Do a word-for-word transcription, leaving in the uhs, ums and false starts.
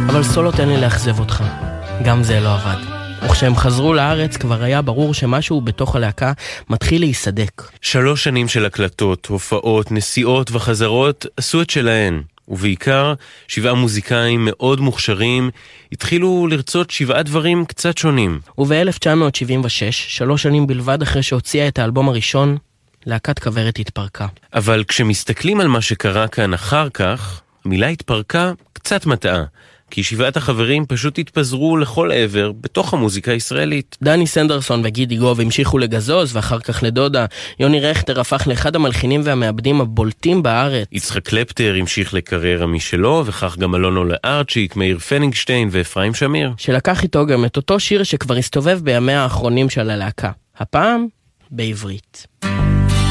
אבל סולו תן לי לאכזב אותך. גם זה לא עבד. וכשהם חזרו לארץ כבר היה ברור שמשהו בתוך הלהקה מתחיל להיסדק. שלוש שנים של הקלטות, הופעות, נסיעות וחזרות עשו את שלהן. ובעיקר שבעה מוזיקאים מאוד מוכשרים התחילו לרצות שבעה דברים קצת שונים. וב-אלף תשע מאות שבעים ושש, שלוש שנים בלבד אחרי שהוציאה את האלבום הראשון, להקת כוורת התפרקה. אבל כשמסתכלים על מה שקרה כאן אחר כך, המילה התפרקה קצת מטעה. כי שבעת החברים פשוט התפזרו לכל עבר בתוך המוזיקה הישראלית. דני סנדרסון וגידי גוב המשיכו לגזוז, ואחר כך לדודה. יוני רכטר הפך לאחד המלחינים והמעבדים הבולטים בארץ. יצחק קלפטר המשיך לקריירה משלו, וכך גם אלונו לארצ'יק, מאיר פנינגשטיין ואפרים שמיר. שלקח איתו גם את אותו שיר שכבר הסתובב בימיה האחרונים של הלהקה. הפעם בעברית.